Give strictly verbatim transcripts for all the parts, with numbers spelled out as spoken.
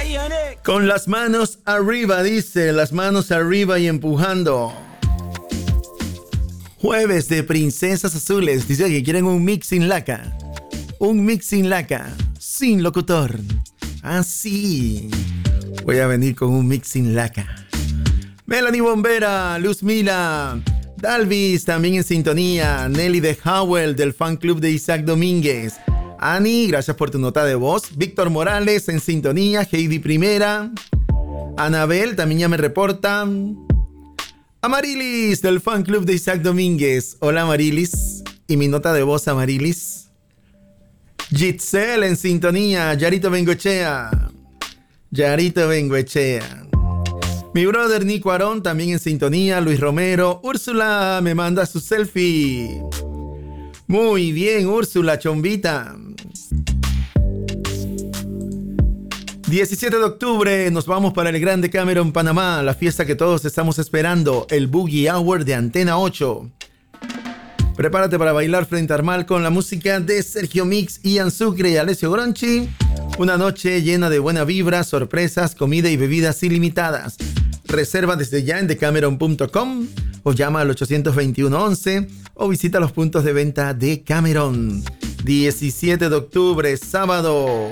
Con las manos arriba, dice, las manos arriba y empujando. Jueves de Princesas Azules. Dice que quieren un mix sin laca. Un mix sin laca, sin locutor. Así. Voy a venir con un mix sin laca. Melanie Bombera, Luz Mila, Dalvis también en sintonía. Nelly de Howell del fan club de Isaac Domínguez. Ani, gracias por tu nota de voz. Víctor Morales en sintonía. Heidi Primera. Anabel también ya me reporta. Amarilis del fan club de Isaac Domínguez. Hola Amarilis. Y mi nota de voz Amarilis. Gitzel en sintonía. Yarito Bengoechea. Yarito Bengoechea. Mi brother Nico Arón también en sintonía. Luis Romero. Úrsula me manda su selfie. Muy bien, Úrsula, chombita. diecisiete de octubre nos vamos para el Grande Cameron, Panamá. La fiesta que todos estamos esperando. El Boogie Hour de Antena ocho. Prepárate para bailar frente al mar con la música de Sergio Mix, Ian Sucre y Alessio Gronchi. Una noche llena de buena vibra, sorpresas, comida y bebidas ilimitadas. Reserva desde ya en decameron punto com o llama al ochocientos veintiuno once o visita los puntos de venta de Cameron. diecisiete de octubre, sábado.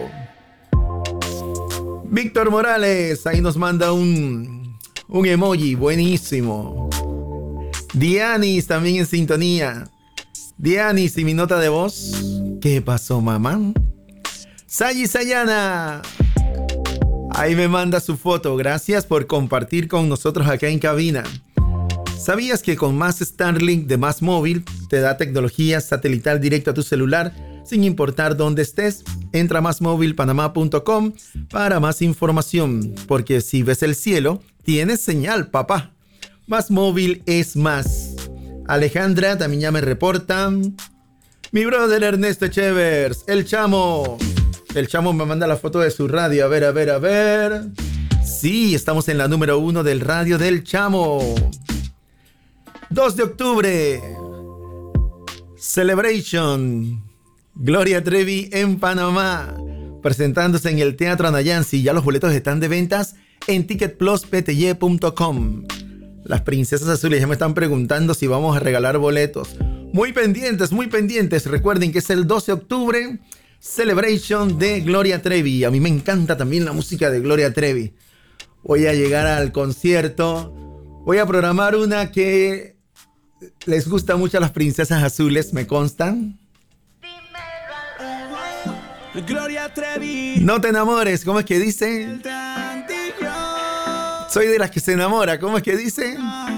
Víctor Morales, ahí nos manda un, un emoji, buenísimo. Dianis también en sintonía. Dianis y mi nota de voz. ¿Qué pasó, mamá? Sayi Sayana. Ahí me manda su foto. Gracias por compartir con nosotros acá en cabina. ¿Sabías que con Más Starlink de Más Móvil te da tecnología satelital directo a tu celular sin importar dónde estés? Entra a más móvil panamá punto com para más información, porque si ves el cielo, tienes señal, papá. Más Móvil es más. Alejandra también ya me reporta. Mi brother Ernesto Chevers, el Chamo. El Chamo me manda la foto de su radio. A ver, a ver, a ver. Sí, estamos en la número uno del radio del Chamo. dos de octubre. Celebration. Gloria Trevi en Panamá. Presentándose en el Teatro Anayansi. Ya los boletos están de ventas en ticket plus p t y punto com. Las princesas azules ya me están preguntando si vamos a regalar boletos. Muy pendientes, muy pendientes. Recuerden que es el doce de octubre. Celebration de Gloria Trevi. A mí me encanta también la música de Gloria Trevi. Voy a llegar al concierto. Voy a programar una que les gusta mucho a las princesas azules, me constan. Gloria Trevi. No te enamores, ¿cómo es que dice? Soy de las que se enamora, ¿cómo es que dice?